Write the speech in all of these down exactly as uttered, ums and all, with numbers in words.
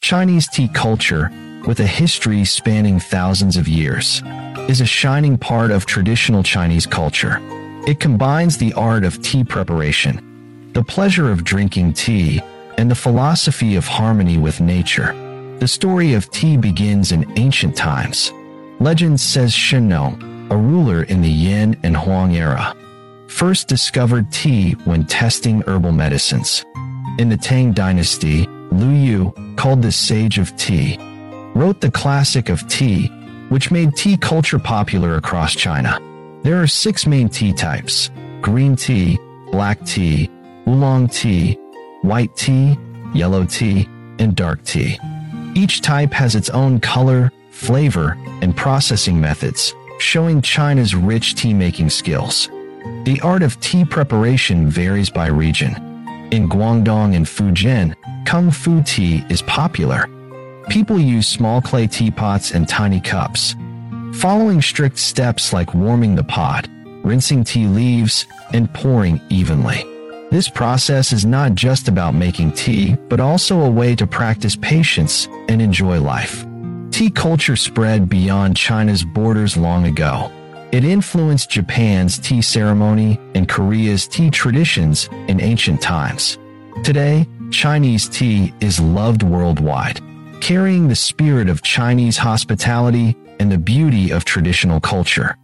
Chinese tea culture, with a history spanning thousands of years, is a shining part of traditional Chinese culture. It combines the art of tea preparation, the pleasure of drinking tea, and the philosophy of harmony with nature. The story of tea begins in ancient times. Legend says Shen Nong, a ruler in the Yin and Huang era, first discovered tea when testing herbal medicines. In the Tang dynasty, Lu Yu, called the Sage of Tea, wrote the Classic of Tea, which made tea culture popular across China. There are six main tea types: green tea, black tea, oolong tea, white tea, yellow tea, and dark tea. Each type has its own color, flavor, and processing methods, showing China's rich tea-making skills. The art of tea preparation varies by region. In Guangdong and Fujian, Kung Fu tea is popular. People use small clay teapots and tiny cups, following strict steps like warming the pot, rinsing tea leaves, and pouring evenly. This process is not just about making tea, but also a way to practice patience and enjoy life. Tea culture spread beyond China's borders long ago. It influenced Japan's tea ceremony and Korea's tea traditions in ancient times. Today, Chinese tea is loved worldwide, carrying the spirit of Chinese hospitality and the beauty of traditional culture.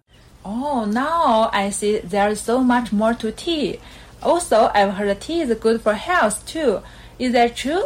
Oh, now I see there is so much more to tea. Also, I've heard tea is good for health too. Is that true?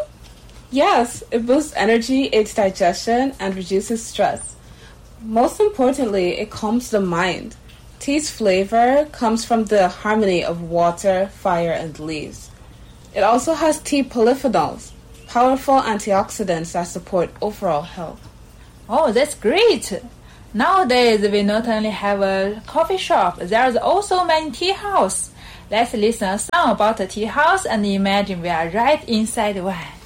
Yes, it boosts energy, aids digestion, and reduces stress. Most importantly, it calms the mind. Tea's flavor comes from the harmony of water, fire, and leaves. It also has tea polyphenols, powerful antioxidants that support overall health. Oh, that's great! Nowadays, we not only have a coffee shop, there's also many tea houses. Let's listen a song about a tea house and imagine we are right inside one.